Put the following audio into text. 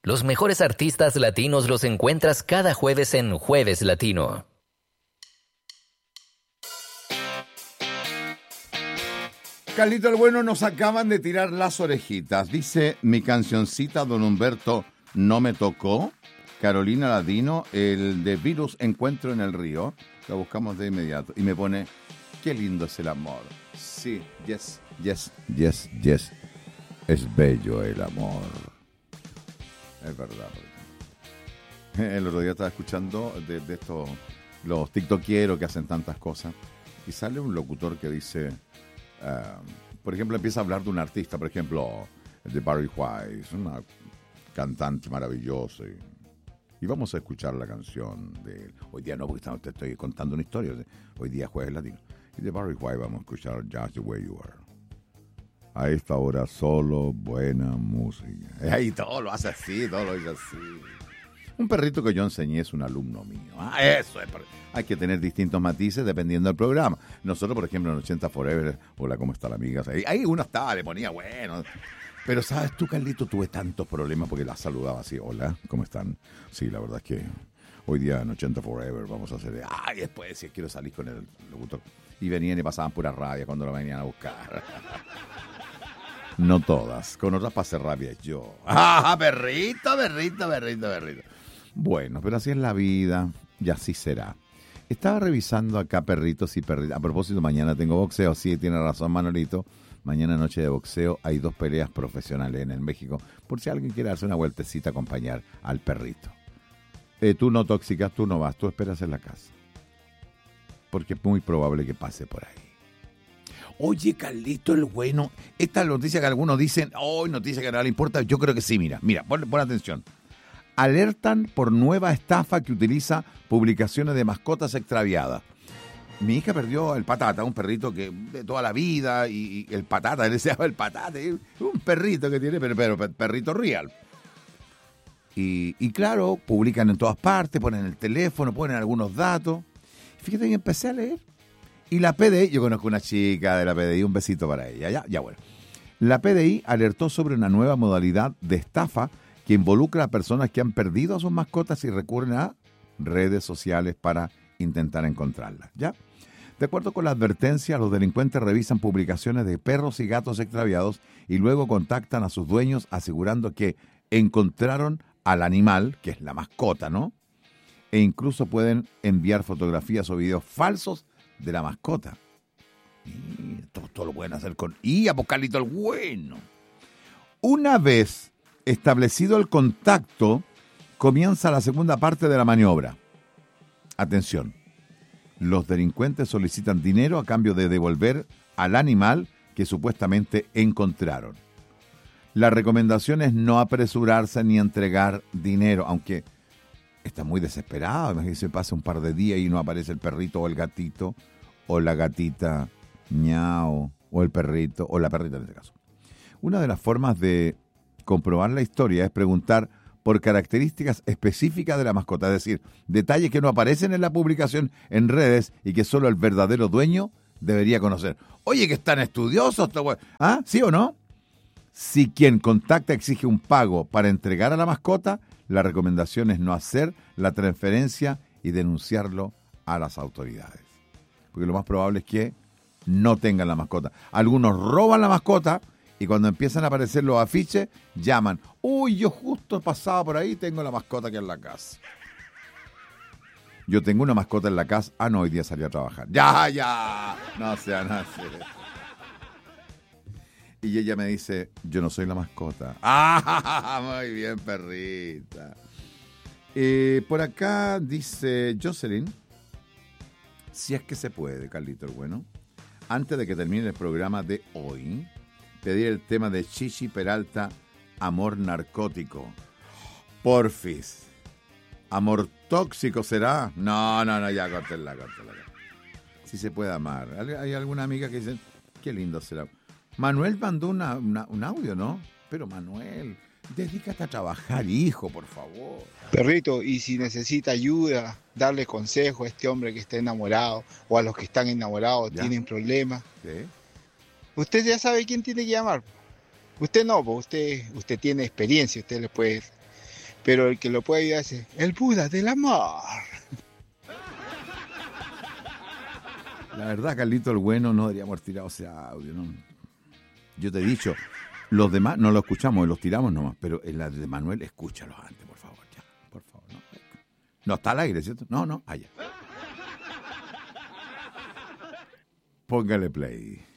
Los mejores artistas latinos los encuentras cada jueves en Jueves Latino. Carlito el Bueno, nos acaban de tirar las orejitas. Dice mi cancioncita, don Humberto, no me tocó. Carolina Ladino, el de Virus Encuentro en el Río. Lo buscamos de inmediato. Y me pone, qué lindo es el amor. Sí, yes. Es bello el amor. Es verdad. El otro día estaba escuchando de estos, los tiktokeros que hacen tantas cosas. Y sale un locutor que dice... por ejemplo, empieza a hablar de un artista, por ejemplo, de Barry White, una cantante maravillosa. Y vamos a escuchar la canción de él. Hoy día no, porque te estoy contando una historia. Hoy día Jueves Latino. Y de Barry White vamos a escuchar Just the Way You Are. A esta hora solo buena música. Y todo lo hace así, todo lo dice así. Un perrito que yo enseñé es un alumno mío. Eso es. Hay que tener distintos matices dependiendo del programa. Nosotros, por ejemplo, en 80 Forever, hola, ¿cómo está la amiga? Ahí uno estaba, le ponía bueno. Pero, ¿sabes tú, Carlito? Tuve tantos problemas porque la saludaba así. Hola, ¿cómo están? Sí, la verdad es que hoy día en 80 Forever vamos a hacer... Y después, si quiero salir con el locutor. Y venían y pasaban pura rabia cuando lo venían a buscar. No todas. Con otras pasé rabia yo. Perrito. Bueno, pero así es la vida y así será. Estaba revisando acá perritos y perritas. A propósito, mañana tengo boxeo. Sí, tiene razón Manolito. Mañana noche de boxeo. Hay 2 peleas profesionales en el México. Por si alguien quiere darse una vueltecita a acompañar al perrito. Tú no tóxicas, tú no vas. Tú esperas en la casa. Porque es muy probable que pase por ahí. Oye, Carlito el Bueno. Esta noticia que algunos dicen, noticia que no le importa. Yo creo que sí, mira, pon atención. Alertan por nueva estafa que utiliza publicaciones de mascotas extraviadas. Mi hija perdió el Patata, un perrito que de toda la vida, y el Patata, él se llama el Patata, un perrito que tiene, pero perrito real. Y claro, publican en todas partes, ponen el teléfono, ponen algunos datos. Fíjate que empecé a leer. Y la PDI, yo conozco una chica de la PDI, un besito para ella, ya bueno. La PDI alertó sobre una nueva modalidad de estafa que involucra a personas que han perdido a sus mascotas y recurren a redes sociales para intentar encontrarlas, ¿ya? De acuerdo con la advertencia, los delincuentes revisan publicaciones de perros y gatos extraviados y luego contactan a sus dueños asegurando que encontraron al animal, que es la mascota, ¿no? E incluso pueden enviar fotografías o videos falsos de la mascota. Y todo lo pueden hacer con... Carlito el Bueno. Una vez establecido el contacto, comienza la segunda parte de la maniobra. Atención. Los delincuentes solicitan dinero a cambio de devolver al animal que supuestamente encontraron. La recomendación es no apresurarse ni entregar dinero, aunque está muy desesperado. Imagínese, pasa un par de días y no aparece el perrito o el gatito, o la gatita, ñao, o el perrito, o la perrita en este caso. Una de las formas de comprobar la historia es preguntar por características específicas de la mascota, es decir, detalles que no aparecen en la publicación en redes y que solo el verdadero dueño debería conocer. Oye, que están estudiosos, ¿sí o no? Si quien contacta exige un pago para entregar a la mascota, la recomendación es no hacer la transferencia y denunciarlo a las autoridades. Porque lo más probable es que no tengan la mascota. Algunos roban la mascota y cuando empiezan a aparecer los afiches, llaman. Yo justo pasaba por ahí, tengo la mascota aquí en la casa. Yo tengo una mascota en la casa. No, hoy día salí a trabajar. Ya. No sea. Y ella me dice, yo no soy la mascota. Muy bien, perrita. Por acá dice Jocelyn, si es que se puede, Carlito el Bueno, antes de que termine el programa de hoy, pedir el tema de Chichi Peralta, Amor Narcótico. Porfis. ¿Amor tóxico será? No, ya, córtela. Si se puede amar. Hay alguna amiga que dice, qué lindo será. Manuel mandó un audio, ¿no? Pero Manuel, dedícate a trabajar, hijo, por favor. Perrito, y si necesita ayuda, darle consejo a este hombre que está enamorado o a los que están enamorados, tienen problemas. ¿Sí? Usted ya sabe quién tiene que llamar. Usted no, usted tiene experiencia, usted le puede pero el que lo puede ayudar es el Buda del amor. La verdad, Carlito el Bueno, no deberíamos haber tirado ese audio, ¿no? Yo te he dicho, los demás no lo escuchamos, los tiramos nomás, pero en la de Manuel, escúchalos antes, por favor, ya, por favor. No está al aire, ¿cierto? No, allá. Póngale play.